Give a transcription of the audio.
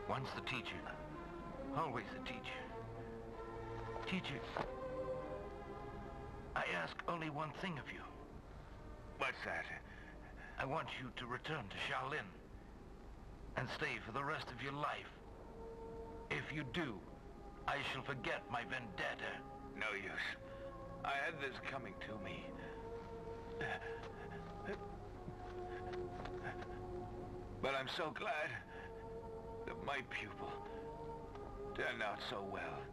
Once the teacher, always the teacher. Teacher, I ask only one thing of you. What's that? I want you to return to Shaolin and stay for the rest of your life. If you do, I shall forget my vendetta. No use. I had this coming to me. But I'm so glad that my pupil turned out so well.